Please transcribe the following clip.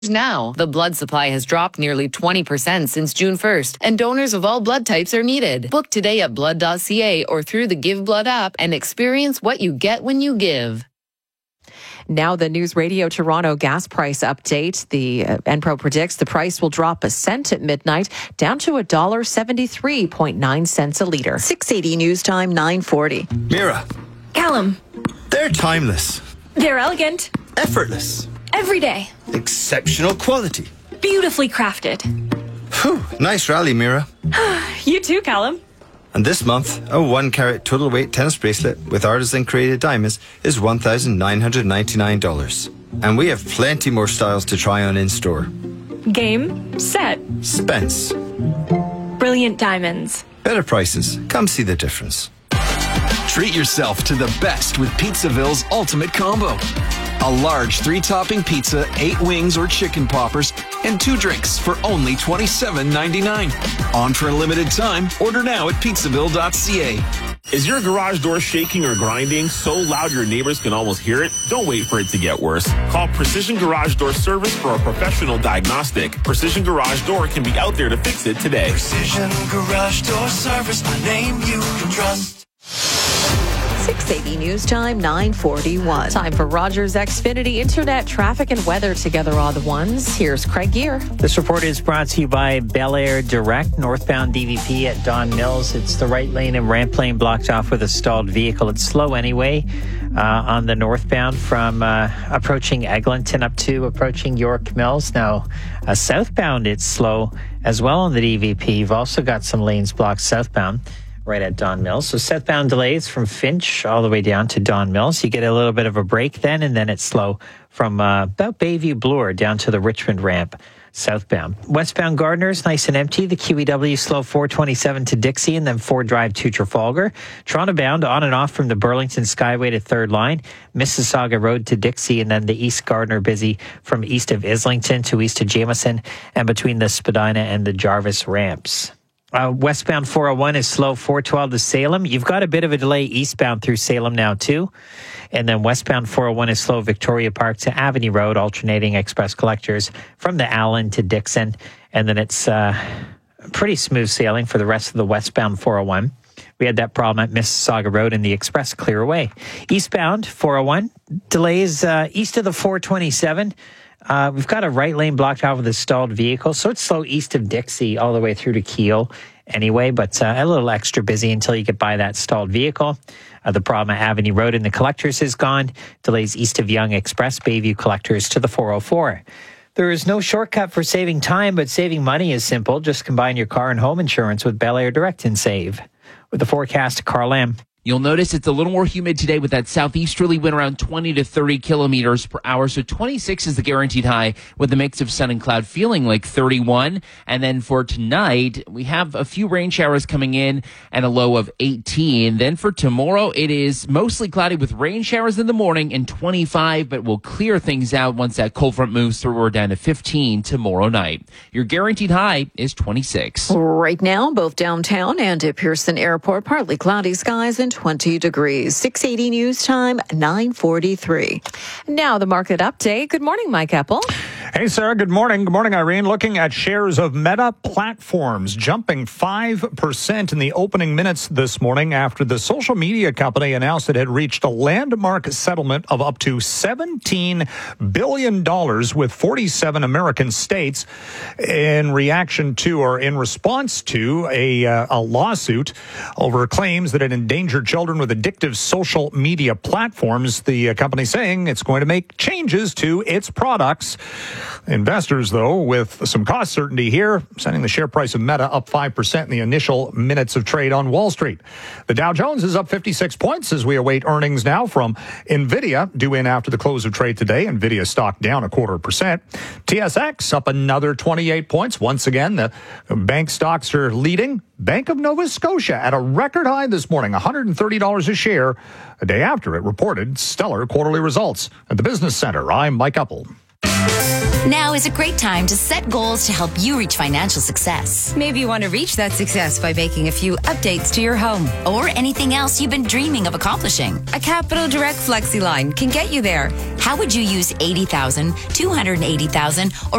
Now, the blood supply has dropped nearly 20% since June 1st, and donors of all blood types are needed. Book today at blood.ca or through the Give Blood app and experience what you get when you give. Now the News Radio Toronto gas price update. The Enpro predicts the price will drop a cent at midnight, down to $1.73.9 a litre. 680 News Time, 9:40. Mira. Callum. They're timeless. They're elegant. Effortless. Every day. Exceptional quality. Beautifully crafted. Whew, nice rally, Mira. You too, Callum. And this month, a 1-carat total weight tennis bracelet with artisan created diamonds is $1,999. And we have plenty more styles to try on in store. Game, set. Spence. Brilliant diamonds. Better prices. Come see the difference. Treat yourself to the best with Pizzaville's Ultimate Combo. A large 3-topping pizza, 8 wings or chicken poppers, and 2 drinks for only $27.99. On for a limited time. Order now at pizzaville.ca. Is your garage door shaking or grinding so loud your neighbors can almost hear it? Don't wait for it to get worse. Call Precision Garage Door Service for a professional diagnostic. Precision Garage Door can be out there to fix it today. Precision Garage Door Service, a name you can trust. 680 News Time, 9:41. Time for Rogers Xfinity Internet, traffic and weather together are the ones. Here's Craig Gear. This report is brought to you by Bel Air Direct, northbound DVP at Don Mills. It's the right lane and ramp lane blocked off with a stalled vehicle. It's slow anyway on the northbound from approaching Eglinton up to approaching York Mills. Now, southbound it's slow as well on the DVP. You've also got some lanes blocked southbound right at Don Mills. So southbound delays from Finch all the way down to Don Mills. You get a little bit of a break then, and then it's slow from about Bayview Bloor down to the Richmond ramp southbound. Westbound Gardner's nice and empty. The QEW slow 427 to Dixie and then Ford Drive to Trafalgar. Toronto bound on and off from the Burlington Skyway to Third Line. Mississauga Road to Dixie and then the East Gardner busy from east of Islington to east of Jameson and between the Spadina and the Jarvis ramps. Westbound 401 is slow 412 to Salem. You've got a bit of a delay eastbound through Salem now too. And then westbound 401 is slow Victoria Park to Avenue Road, alternating express collectors from the Allen to Dixon. And then it's pretty smooth sailing for the rest of the westbound 401. We had that problem at Mississauga Road and the express clear away. Eastbound 401 delays east of the 427. We've got a right lane blocked out with a stalled vehicle, so it's slow east of Dixie all the way through to Kiel anyway, but a little extra busy until you get by that stalled vehicle. The problem at Avenue Road in the collectors is gone. Delays east of Yonge Express, Bayview collectors to the 404. There is no shortcut for saving time, but saving money is simple. Just combine your car and home insurance with Bel Air Direct and save. With the forecast, Carl Lamb. You'll notice it's a little more humid today with that southeasterly wind around 20 to 30 kilometers per hour. So 26 is the guaranteed high with a mix of sun and cloud feeling like 31. And then for tonight, we have a few rain showers coming in and a low of 18. Then for tomorrow, it is mostly cloudy with rain showers in the morning and 25, but we'll clear things out once that cold front moves through. We're down to 15 tomorrow night. Your guaranteed high is 26. Right now, both downtown and at Pearson Airport, partly cloudy skies and 20 degrees. 680 News Time, 9:43. Now the market update. Good morning, Mike Apple. Hey, Sarah. Good morning. Good morning, Irene. Looking at shares of Meta Platforms jumping 5% in the opening minutes this morning after the social media company announced it had reached a landmark settlement of up to $17 billion with 47 American states in reaction to or in response to a lawsuit over claims that it endangered children with addictive social media platforms. The company saying it's going to make changes to its products. Investors, though, with some cost certainty here, sending the share price of Meta up 5% in the initial minutes of trade on Wall Street. The Dow Jones is up 56 points as we await earnings now from NVIDIA, due in after the close of trade today. NVIDIA stock down 0.25%. TSX up another 28 points. Once again, the bank stocks are leading. Bank of Nova Scotia at a record high this morning, $130 a share, a day after it reported stellar quarterly results. At the Business Center, I'm Mike Uppel. Now is a great time to set goals to help you reach financial success. Maybe you want to reach that success by making a few updates to your home. Or anything else you've been dreaming of accomplishing. A Capital Direct Flexi line can get you there. How would you use $80,000, $280,000, or